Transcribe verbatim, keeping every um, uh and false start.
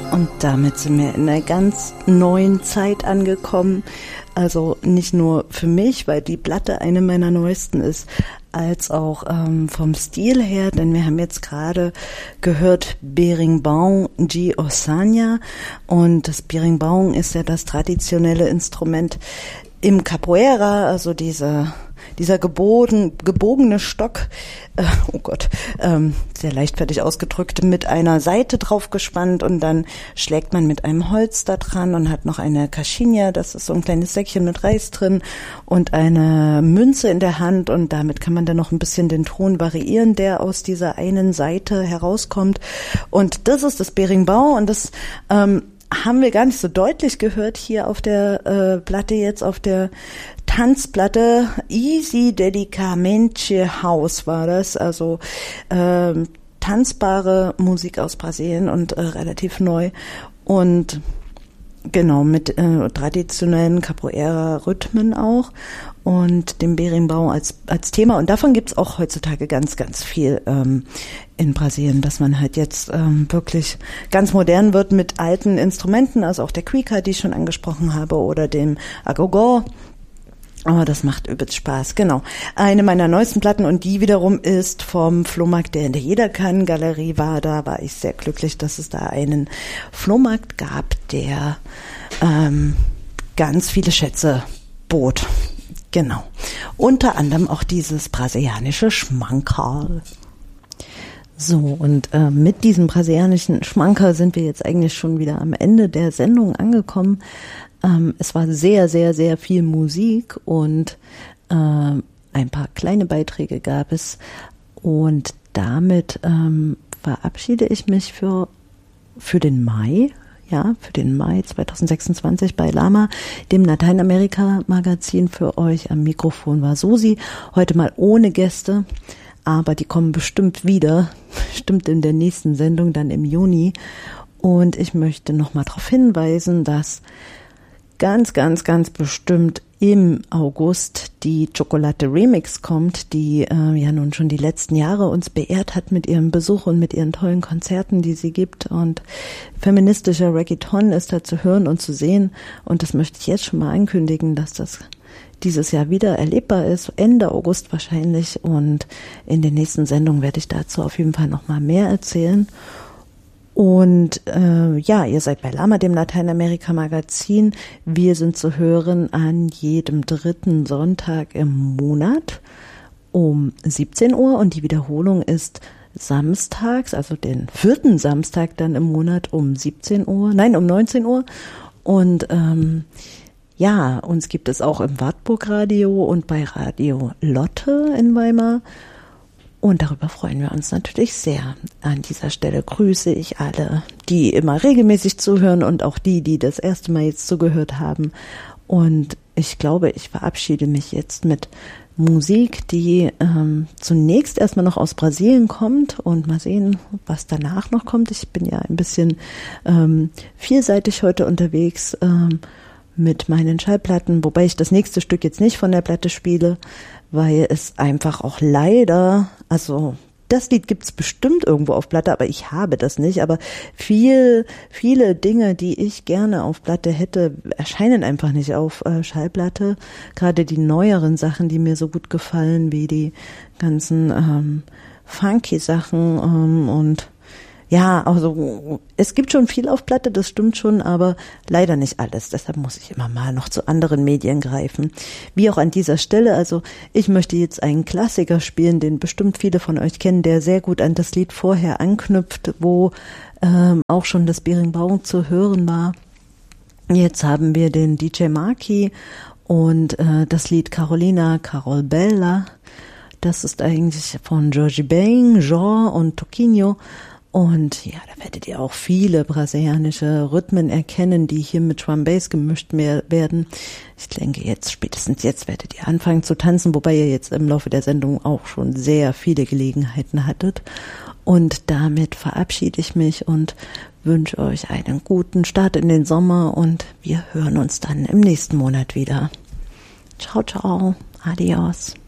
Und damit sind wir in einer ganz neuen Zeit angekommen. Also nicht nur für mich, weil die Platte eine meiner neuesten ist, als auch ähm, vom Stil her, denn wir haben jetzt gerade gehört Berimbau de Ossanha, und das Berimbau ist ja das traditionelle Instrument im Capoeira, also diese dieser gebogen, gebogene Stock, äh, oh Gott, ähm, sehr leichtfertig ausgedrückt, mit einer Saite drauf gespannt, und dann schlägt man mit einem Holz da dran und hat noch eine Caixinha, das ist so ein kleines Säckchen mit Reis drin, und eine Münze in der Hand, und damit kann man dann noch ein bisschen den Ton variieren, der aus dieser einen Saite herauskommt. Und das ist das Berimbau, und das ähm, haben wir gar nicht so deutlich gehört hier auf der äh, Platte, jetzt auf der Tanzplatte. Easy Delicamente House war das, also ähm, tanzbare Musik aus Brasilien und äh, relativ neu, und genau mit äh, traditionellen Capoeira-Rhythmen auch und dem Berimbau als als Thema. Und davon gibt's auch heutzutage ganz, ganz viel ähm, in Brasilien, dass man halt jetzt ähm, wirklich ganz modern wird mit alten Instrumenten, also auch der Cuica, die ich schon angesprochen habe, oder dem Agogó. Aber das macht übelst Spaß, genau. Eine meiner neuesten Platten, und die wiederum ist vom Flohmarkt, der in der Jederkann-Galerie war. Da war ich sehr glücklich, dass es da einen Flohmarkt gab, der ähm, ganz viele Schätze bot. Genau. Unter anderem auch dieses brasilianische Schmankerl. So, und äh, mit diesem brasilianischen Schmankerl sind wir jetzt eigentlich schon wieder am Ende der Sendung angekommen. Ähm, es war sehr, sehr, sehr viel Musik, und äh, ein paar kleine Beiträge gab es, und damit ähm, verabschiede ich mich für für den Mai. Ja, für den Mai zwanzig sechsundzwanzig bei Lama, dem Lateinamerika-Magazin. Für euch am Mikrofon war Susi, heute mal ohne Gäste, aber die kommen bestimmt wieder, bestimmt in der nächsten Sendung, dann im Juni. Und ich möchte nochmal darauf hinweisen, dass ganz, ganz, ganz bestimmt im August die Chocolate Remix kommt, die äh, ja nun schon die letzten Jahre uns beehrt hat mit ihrem Besuch und mit ihren tollen Konzerten, die sie gibt. Und feministischer Reggaeton ist da zu hören und zu sehen. Und das möchte ich jetzt schon mal ankündigen, dass das dieses Jahr wieder erlebbar ist, Ende August wahrscheinlich. Und in den nächsten Sendungen werde ich dazu auf jeden Fall noch mal mehr erzählen. Und äh, ja, ihr seid bei Lama, dem Lateinamerika-Magazin. Wir sind zu hören an jedem dritten Sonntag im Monat um siebzehn Uhr, und die Wiederholung ist samstags, also den vierten Samstag dann im Monat um siebzehn Uhr, nein, um neunzehn Uhr. Und ähm, ja, uns gibt es auch im Wartburg-Radio und bei Radio Lotte in Weimar. Und darüber freuen wir uns natürlich sehr. An dieser Stelle grüße ich alle, die immer regelmäßig zuhören, und auch die, die das erste Mal jetzt zugehört haben. Und ich glaube, ich verabschiede mich jetzt mit Musik, die ähm, zunächst erstmal noch aus Brasilien kommt, und mal sehen, was danach noch kommt. Ich bin ja ein bisschen ähm, vielseitig heute unterwegs ähm, mit meinen Schallplatten, wobei ich das nächste Stück jetzt nicht von der Platte spiele, weil es einfach auch leider, also das Lied gibt's bestimmt irgendwo auf Platte, aber ich habe das nicht. Aber viel, viele Dinge, die ich gerne auf Platte hätte, erscheinen einfach nicht auf äh, Schallplatte. Gerade die neueren Sachen, die mir so gut gefallen, wie die ganzen ähm, funky Sachen ähm, und ja, also es gibt schon viel auf Platte, das stimmt schon, aber leider nicht alles. Deshalb muss ich immer mal noch zu anderen Medien greifen. Wie auch an dieser Stelle, also ich möchte jetzt einen Klassiker spielen, den bestimmt viele von euch kennen, der sehr gut an das Lied vorher anknüpft, wo ähm, auch schon das Berimbau zu hören war. Jetzt haben wir den D J Marky und äh, das Lied Carolina Carol Bella. Das ist eigentlich von Jorge Ben, Jean und Toquinho. Und ja, da werdet ihr auch viele brasilianische Rhythmen erkennen, die hier mit Drum Bass gemischt werden. Ich denke, jetzt, spätestens jetzt werdet ihr anfangen zu tanzen, wobei ihr jetzt im Laufe der Sendung auch schon sehr viele Gelegenheiten hattet. Und damit verabschiede ich mich und wünsche euch einen guten Start in den Sommer, und wir hören uns dann im nächsten Monat wieder. Ciao, ciao, adios.